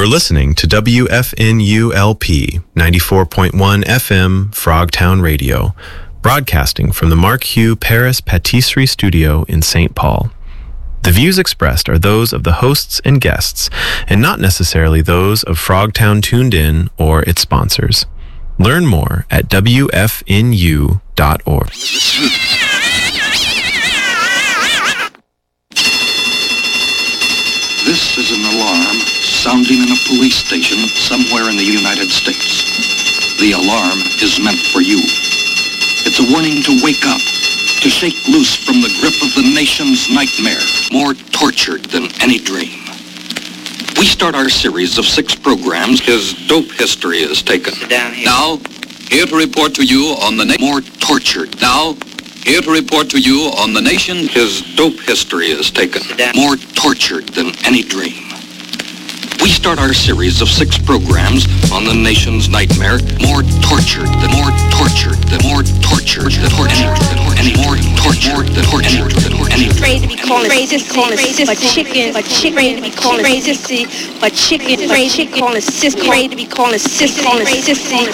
You're listening to WFNULP 94.1 FM Frogtown Radio, broadcasting from the Mark Hugh Paris Patisserie Studio in St. Paul. The views expressed are those of the hosts and guests, and not necessarily those of Frogtown Tuned In or its sponsors. Learn more at WFNU.org. This is an alarm sounding in a police station somewhere in the United States. The alarm is meant for you. It's a warning to wake up, to shake loose from the grip of the nation's nightmare, more tortured than any dream. We start our series of 6 programs. His dope history is taken. Now, here to report to you on the more tortured. Now, here to report to you on the nation. His dope history is taken. More tortured than any dream. We start our series of 6 programs on the nation's nightmare, more tortured than more tortured than more tortured than any more tortured than any. Afraid to be called racist, but chicken, afraid to be called racist, but chicken, afraid to be called a sis, afraid to be called a sis,